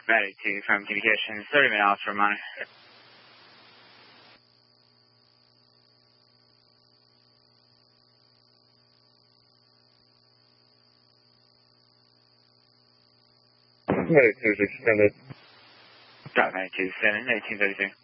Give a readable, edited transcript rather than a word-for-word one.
Ready to from communications, 30 minutes for monitor. Ready to extended. Got 92, 1832.